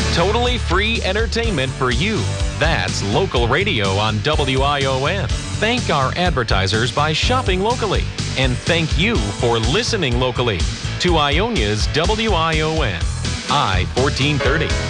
Totally free entertainment for you. That's local radio on WION. Thank our advertisers by shopping locally. And thank you for listening locally to Ionia's WION. I-1430.